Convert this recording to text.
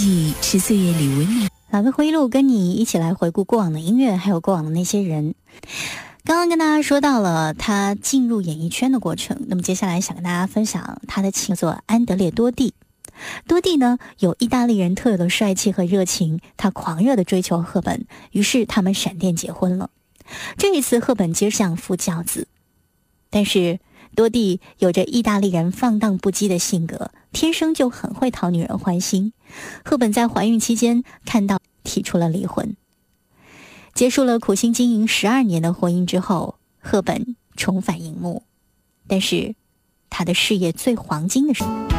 忆是岁月里温暖。 老的回忆录跟你一起来回顾过往的音乐，还有过往的那些人。刚刚跟大家说到了他进入演艺圈的过程，那么接下来想跟大家分享他的情作安德烈多蒂。多蒂呢有意大利人特有的帅气和热情，他狂热地追求赫本，于是他们闪电结婚了。这一次赫本接上副教子，但是多蒂有着意大利人放荡不羁的性格，天生就很会讨女人欢心。赫本在怀孕期间看到，提出了离婚。结束了苦心经营12年的婚姻之后，赫本重返荧幕，但是她的事业最黄金的时候。